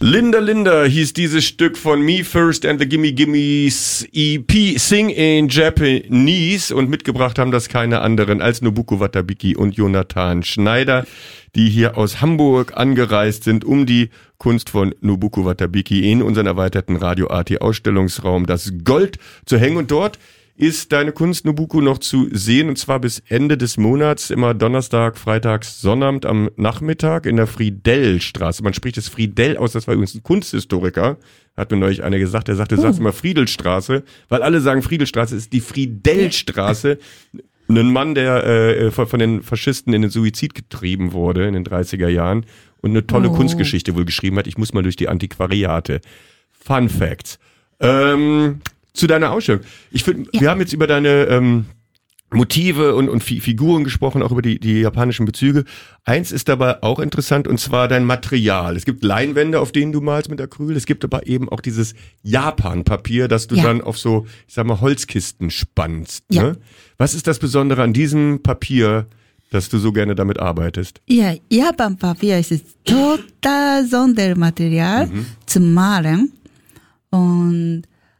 Linda Linda hieß dieses Stück von Me First and the Gimme Gimmes EP Sing in Japanese und mitgebracht haben das keine anderen als Nobuko Watabiki und Jonathan Schneider, die hier aus Hamburg angereist sind, um die Kunst von Nobuko Watabiki in unseren erweiterten Radio AT Ausstellungsraum Das Gold zu hängen. Und dort ist deine Kunst, Nobuko, noch zu sehen, und zwar bis Ende des Monats, immer Donnerstag, Freitags, Sonnabend am Nachmittag in der Friedellstraße. Man spricht es Friedell aus, das war übrigens ein Kunsthistoriker, hat mir neulich einer gesagt, der sagte, sag's immer Friedelstraße, weil alle sagen Friedelstraße, ist die Friedellstraße. Ein Mann, der von den Faschisten in den Suizid getrieben wurde in den 30er Jahren und eine tolle Kunstgeschichte wohl geschrieben hat. Ich muss mal durch die Antiquariate. Fun Facts. Zu deiner Ausstellung. Ich finde, wir haben jetzt über deine Motive und Figuren gesprochen, auch über die japanischen Bezüge. Eins ist dabei auch interessant, und zwar dein Material. Es gibt Leinwände, auf denen du malst mit Acryl. Es gibt aber eben auch dieses Japan-Papier, das du dann auf so, ich sag mal, Holzkisten spannst. Ja. Ne? Was ist das Besondere an diesem Papier, dass du so gerne damit arbeitest? Ja, Japan-Papier ist total Sondermaterial zum Malen. Und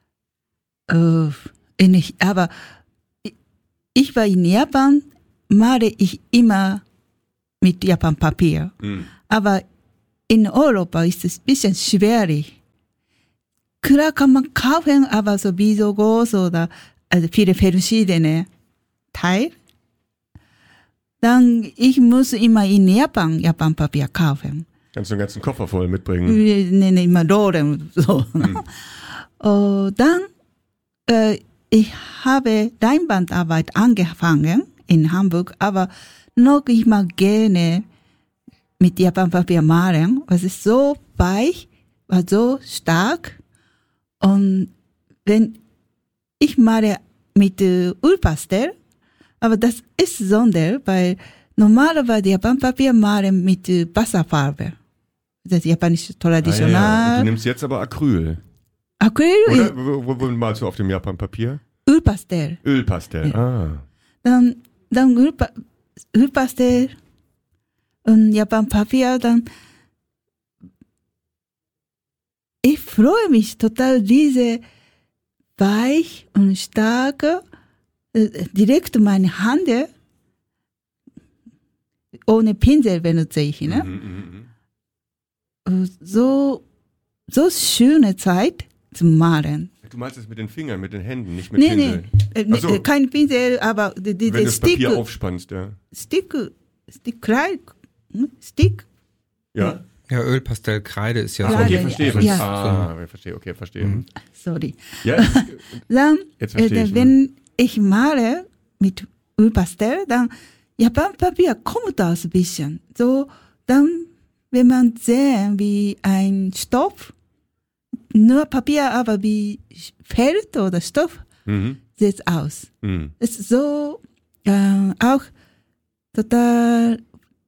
aber ich war in Japan, male ich immer mit Japan-Papier. Aber in Europa ist es ein bisschen schwierig. Klar kann man kaufen, aber so wie so groß oder also viele verschiedene Teile. Dann ich muss immer in Japan-Papier kaufen. Kannst du einen ganzen Koffer voll mitbringen? Wir nennen immer Rollen. So. Dann ich habe Leinwandarbeit angefangen in Hamburg, aber noch ich mag gerne mit Japan-Papier malen. Es ist so weich, war so stark. Und wenn ich male mit Ölpastel, aber das ist Sonder, weil normalerweise Japan-Papier malen mit Wasserfarbe. Das ist japanisch traditionell. Ah, ja. Du nimmst jetzt aber Acryl. Acryl? Oder wo malst du auf dem Japan-Papier? Ölpastel. Ölpastel, Dann Ölpastel und Japan-Papier, dann ich freue mich total, diese weich und starke, direkt meine Hand, ohne Pinsel benutze ich, ne? So schöne Zeit zum Malen. Du malst es mit den Fingern, mit den Händen, nicht mit Pinsel. Nee, kein Pinsel, aber wenn du das Papier aufspannst, ja. Stick. Ja, Ölpastell, Kreide ist ja so. Okay, verstehe. Ja. Verstehe. Sorry. Ja, Dann, jetzt verstehe ich. wenn ich male mit Ölpastell, dann Japan-Papier kommt aus ein bisschen. So, dann, wenn man sehen, wie ein Stoff, nur Papier, aber wie Feld oder Stoff, sieht es aus. Es ist so, auch total,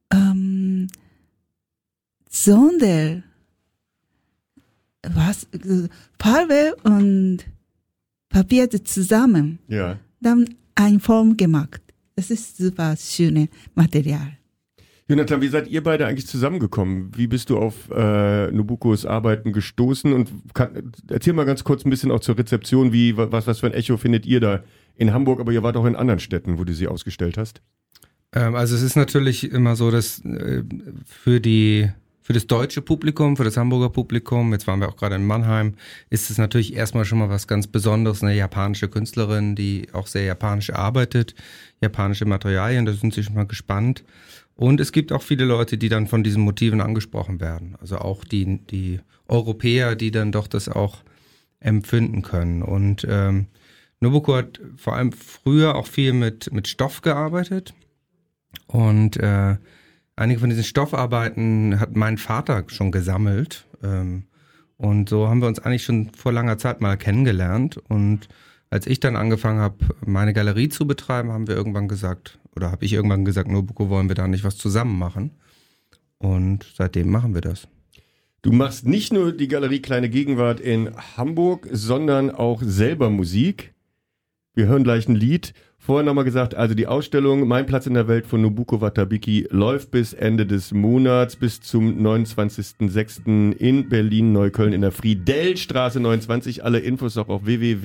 Farbe und Papier zusammen. Ja. Dann eine Form gemacht. Das ist super schönes Material. Jonathan, wie seid ihr beide eigentlich zusammengekommen? Wie bist du auf Nobukos Arbeiten gestoßen? Und erzähl mal ganz kurz ein bisschen auch zur Rezeption, was für ein Echo findet ihr da in Hamburg, aber ihr wart auch in anderen Städten, wo du sie ausgestellt hast? Also es ist natürlich immer so, dass für das deutsche Publikum, für das Hamburger Publikum, jetzt waren wir auch gerade in Mannheim, ist es natürlich erstmal schon mal was ganz Besonderes, eine japanische Künstlerin, die auch sehr japanisch arbeitet, japanische Materialien, da sind sie schon mal gespannt. Und es gibt auch viele Leute, die dann von diesen Motiven angesprochen werden. Also auch die Europäer, die dann doch das auch empfinden können. Und Nobuko hat vor allem früher auch viel mit Stoff gearbeitet. Und einige von diesen Stoffarbeiten hat mein Vater schon gesammelt. Und so haben wir uns eigentlich schon vor langer Zeit mal kennengelernt. Und als ich dann angefangen habe, meine Galerie zu betreiben, habe ich irgendwann gesagt, Nobuko, wollen wir da nicht was zusammen machen? Und seitdem machen wir das. Du machst nicht nur die Galerie Kleine Gegenwart in Hamburg, sondern auch selber Musik. Wir hören gleich ein Lied Vorher nochmal gesagt, also die Ausstellung Mein Platz in der Welt von Nobuko Watabiki läuft bis Ende des Monats, bis zum 29.06. in Berlin-Neukölln in der Friedellstraße 29. Alle Infos auch auf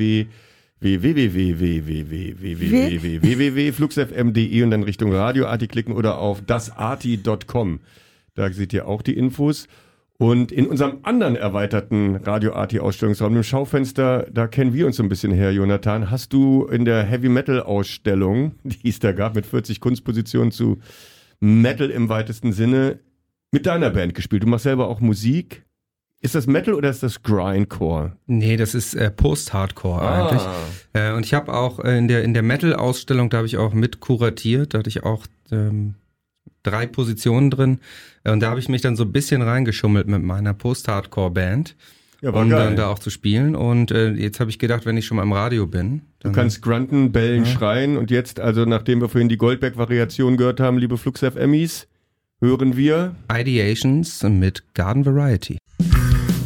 www.fluxfm.de und dann Richtung Radioarti klicken oder auf dasarti.com. Da seht ihr auch die Infos. Und in unserem anderen erweiterten Radio-Arti-Ausstellungsraum, im Schaufenster, da kennen wir uns so ein bisschen her, Jonathan. Hast du in der Heavy-Metal-Ausstellung, die es da gab, mit 40 Kunstpositionen zu Metal im weitesten Sinne, mit deiner Band gespielt? Du machst selber auch Musik. Ist das Metal oder ist das Grindcore? Nee, das ist Post-Hardcore eigentlich. Und ich habe auch in der Metal-Ausstellung, da habe ich auch mit kuratiert, da hatte ich auch 3 Positionen drin. Und da habe ich mich dann so ein bisschen reingeschummelt mit meiner Post-Hardcore-Band. Ja, war um geil. dann da auch zu spielen. Und jetzt habe ich gedacht, wenn ich schon mal im Radio bin. Du kannst grunten, bellen, schreien. Und jetzt, also nachdem wir vorhin die Goldberg-Variation gehört haben, liebe Flux FMis, hören wir Ideations mit Garden Variety.